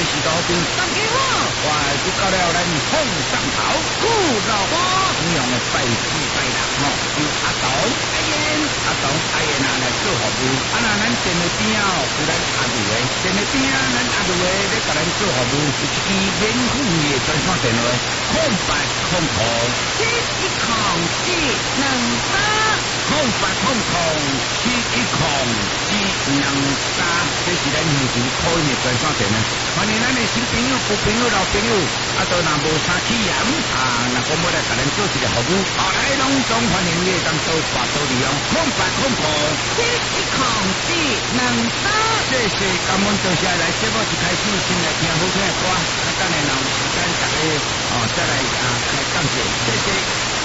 是多边， 大家好， 我就到了咱风上头，顾老婆，同样的拜四拜六吼，有阿东、阿燕、阿燕来做服务，咱店内边有咱阿杜的，店内边咱阿杜的咧甲咱做服务，有一支免费的专线电话，0800710723，这是咱现时可以的专线电话。欢迎咱的新朋友、旧朋友、老朋友，都若无啥起嫌若讲要来甲咱做一个服务，来拢总欢迎你当做大多利用0800710723。谢谢，感恩多谢来节目一开始先来听好听的歌，等下若有时间大家再来开讲解，谢谢。